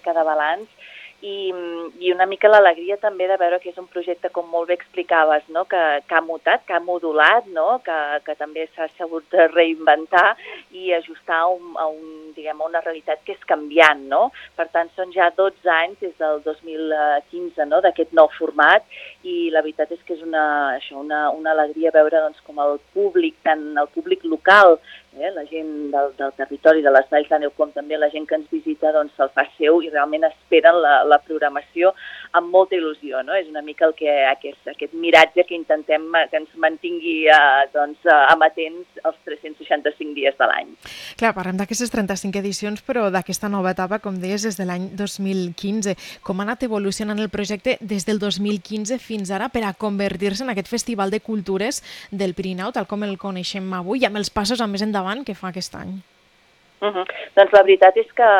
mica de balanç i una mica l'alegria també de veure que és un projecte, com molt bé explicaves, no? que ha mutat, que ha modulat, no? que també s'ha sabut de reinventar i ajustar a una realitat que és canviant. No? Per tant, són ja 12 anys des del 2015 no? d'aquest nou format i la veritat és que és una alegria veure doncs, com el públic, tant el públic local, la gent del territori de les Valls d'Àneu com també la gent que ens visita doncs, se'l fa seu i realment esperen la programació amb molta il·lusió. No? És una mica aquest miratge que intentem que ens mantingui amatents els 365 dies de l'any. Clar, parlem d'aquestes 35 edicions, però d'aquesta nova etapa, com deies, des de l'any 2015. Com ha anat evolucionant el projecte des del 2015 fins ara per a convertir-se en aquest festival de cultures del Pirineu, tal com el coneixem avui, i amb els passos a més endavant que fa aquest any? Doncs la veritat és que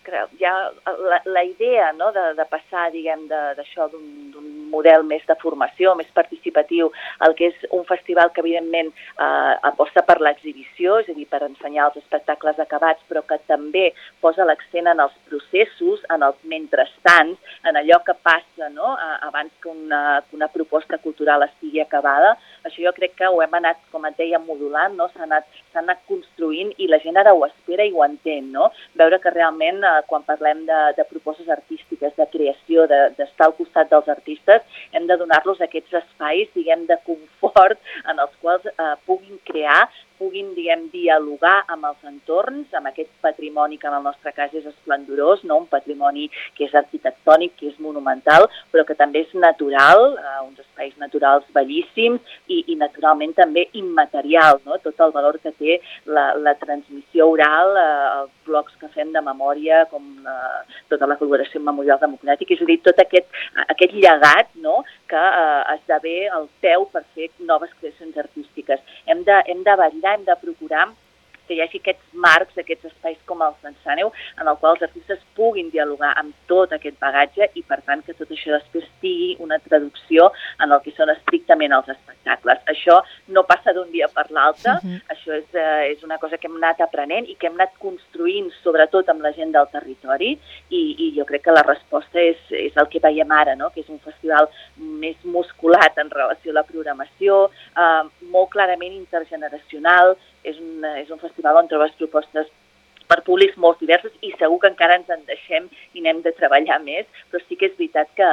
ja la idea no, de passar, diguem, d'això d'un model més de formació, més participatiu, el que és un festival que evidentment aposta per l'exhibició, és a dir, per ensenyar els espectacles acabats, però que també posa l'accent en els processos, en els mentrestant, en allò que passa no, abans que una proposta cultural estigui acabada. Això jo crec que ho hem anat, com et deia, modulant, no? S'ha anat construint i la gent ara ho espera i ho entén, no? Veure que realment quan parlem de propostes artístiques, de creació, d'estar al costat dels artistes, hem de donar-los aquests espais, diguem, de confort en els quals puguin crear, puguin, diguem, dialogar amb els entorns, amb aquest patrimoni que en el nostre cas és esplendorós, no? Un patrimoni que és arquitectònic, que és monumental, però que també és natural, uns espais naturals bellíssims i naturalment també immaterial, no? Tot el valor que té la transmissió oral, els blocs que fem de memòria, com tota la col·laboració memorial democràtica, és a dir, tot aquest llegat no? Que esdevé el peu per fer noves creacions artístiques. Hem de vetllar, hem de procurar que hi hagi aquests marcs, aquests espais com els d'en Sàneu, en el qual els artistes puguin dialogar amb tot aquest bagatge i, per tant, que tot això després tingui una traducció en el que són estrictament els espectacles. Això no passa d'un dia per l'altre, això és una cosa que hem anat aprenent i que hem anat construint, sobretot amb la gent del territori, i jo crec que la resposta és el que veiem ara, no? Que és un festival més musculat en relació a la programació, molt clarament intergeneracional. És un festival on trobes propostes per públics molt diversos i segur que encara ens en deixem i n'hem de treballar més, però sí que és veritat que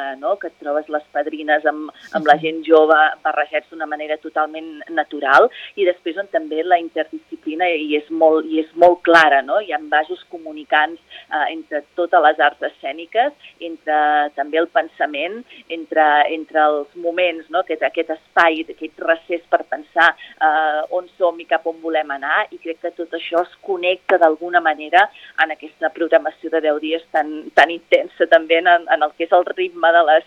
et trobes les padrines amb la gent jove barrejats d'una manera totalment natural i després on també la interdisciplina hi és molt clara, no? Hi ha vasos comunicants entre totes les arts escèniques, entre també el pensament, entre els moments, no? Aquest espai, aquest recés per pensar on som i cap on volem anar i crec que tot això es connecta d'alguna manera en aquesta programació de 10 dies tan intensa també en el que és el ritme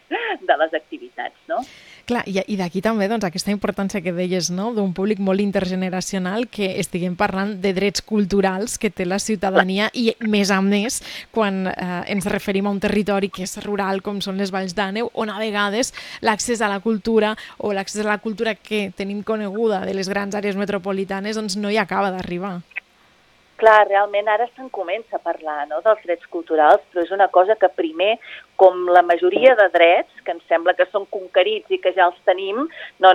de les activitats, no? Clar, i d'aquí també doncs, aquesta importància que deies, no? D'un públic molt intergeneracional, que estiguem parlant de drets culturals que té la ciutadania i més a més quan ens referim a un territori que és rural com són les Valls d'Àneu, on a vegades l'accés a la cultura o l'accés a la cultura que tenim coneguda de les grans àrees metropolitanes doncs no hi acaba d'arribar. Clar, realment ara se'n comença a parlar dels drets culturals, però és una cosa que primer, com la majoria de drets, que ens sembla que són conquerits i que ja els tenim,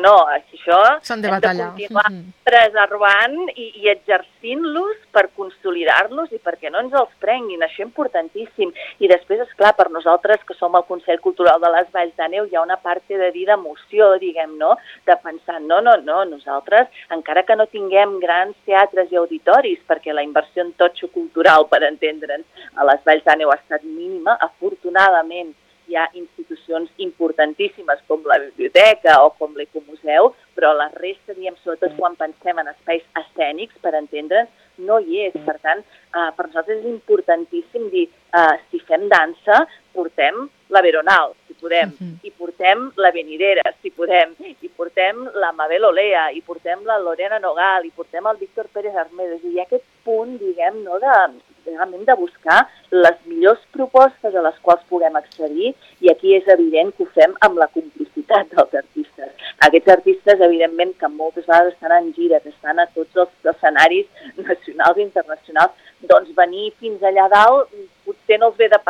això hem de continuar preservant i exercint-los per consolidar-los i perquè no ens els prenguin, això és importantíssim. I després, esclar, per nosaltres, que som el Consell Cultural de les Valls d'Àneu, hi ha una part de dir d'emoció, diguem, no? De pensar, nosaltres, encara que no tinguem grans teatres i auditoris, perquè la inversió en totxo cultural, per entendre'ns, a les Valls d'Àneu ha estat mínima. Afortunadament hi ha institucions importantíssimes com la biblioteca o com l'Ecomuseu, però la resta, sobretot quan pensem en espais escènics, per entendre'ns, no hi és. Per tant, per nosaltres és importantíssim dir, si fem dansa, portem la Veronal, si podem, i portem la Venidera, si podem, i portem la Mabel Olea, i portem la Lorena Nogal, i portem el Víctor Pérez Armedes. I hi ha aquest punt, diguem, realment de buscar les millors propostes a les quals puguem accedir, i aquí és evident que ho fem amb la complicitat dels artistes. Aquests artistes, evidentment, que moltes vegades estan en gires, estan a tots els escenaris nacionals i internacionals, doncs venir fins allà dalt potser no els ve de